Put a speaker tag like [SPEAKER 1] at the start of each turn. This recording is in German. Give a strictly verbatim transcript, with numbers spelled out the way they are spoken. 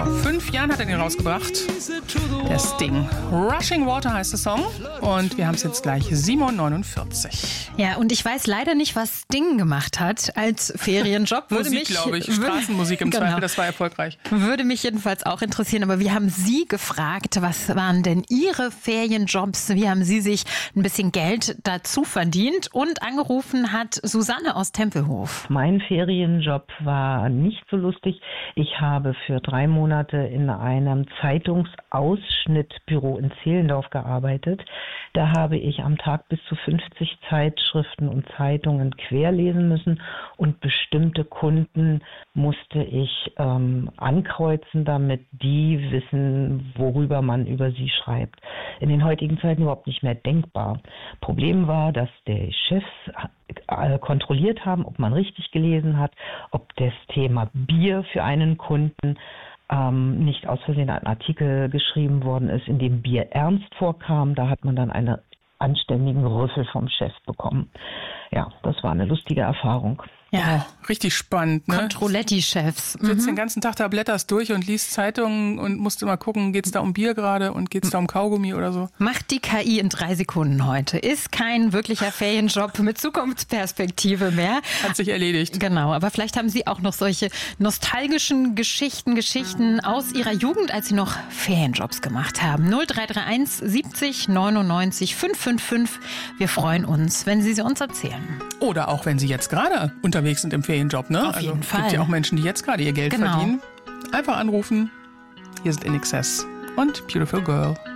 [SPEAKER 1] Vor fünf Jahren hat er den rausgebracht. Der Sting. Rushing Water heißt der Song. Und wir haben es jetzt gleich sieben Uhr neunundvierzig.
[SPEAKER 2] Ja, und ich weiß leider nicht, was Sting gemacht hat als Ferienjob. Würde
[SPEAKER 1] Musik,
[SPEAKER 2] mich,
[SPEAKER 1] glaube ich.
[SPEAKER 2] würde,
[SPEAKER 1] Straßenmusik im
[SPEAKER 2] genau.
[SPEAKER 1] Zweifel, das war erfolgreich.
[SPEAKER 2] Würde mich jedenfalls auch interessieren. Aber wir haben Sie gefragt, was waren denn Ihre Ferienjobs? Wie haben Sie sich ein bisschen Geld dazu verdient? Und angerufen hat Susanne aus Tempelhof.
[SPEAKER 3] Mein Ferienjob war nicht so lustig. Ich habe für drei Monate in einem Zeitungsausschnittbüro in Zehlendorf gearbeitet. Da habe ich am Tag bis zu fünfzig Zeitschriften und Zeitungen querlesen müssen und bestimmte Kunden musste ich ähm, ankreuzen, damit die wissen, worüber man über sie schreibt. In den heutigen Zeiten überhaupt nicht mehr denkbar. Problem war, dass die Chefs äh, kontrolliert haben, ob man richtig gelesen hat, ob das Thema Bier für einen Kunden ähm, nicht aus Versehen ein Artikel geschrieben worden ist, in dem Bier ernst vorkam. Da hat man dann einen anständigen Rüffel vom Chef bekommen. Ja, das war eine lustige Erfahrung.
[SPEAKER 1] Ja, oh, richtig spannend. Ne?
[SPEAKER 2] Controletti-Chefs.
[SPEAKER 1] Du sitzt den ganzen Tag da, blätterst durch und liest Zeitungen und musst immer gucken, geht's da um Bier gerade und geht's da um Kaugummi oder so.
[SPEAKER 2] Macht die K I in drei Sekunden heute. Ist kein wirklicher Ferienjob mit Zukunftsperspektive mehr.
[SPEAKER 1] Hat sich erledigt.
[SPEAKER 2] Genau, aber vielleicht haben Sie auch noch solche nostalgischen Geschichten, Geschichten aus Ihrer Jugend, als Sie noch Ferienjobs gemacht haben. null drei drei eins siebzig neunundneunzig fünfhundertfünfundfünfzig. Wir freuen uns, wenn Sie sie uns erzählen.
[SPEAKER 1] Oder auch, wenn Sie jetzt gerade unterwegs sind im Ferienjob. Ne?
[SPEAKER 2] Auf jeden
[SPEAKER 1] also,
[SPEAKER 2] Fall.
[SPEAKER 1] Es gibt ja auch Menschen, die jetzt gerade ihr Geld
[SPEAKER 2] Genau.
[SPEAKER 1] verdienen. Einfach anrufen. Hier sind In Excess und Beautiful Girl.